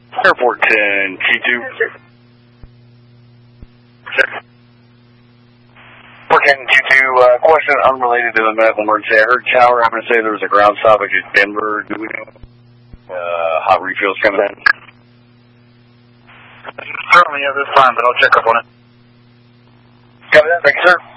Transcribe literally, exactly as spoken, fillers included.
Airport ten, G two. Airport ten, G two, uh, question unrelated to the medical emergency. I heard Tower having to say there was a ground stoppage at Denver. Do we know uh, hot refills coming in? Certainly at this time, but I'll check up on it. Copy that. Thank you, sir.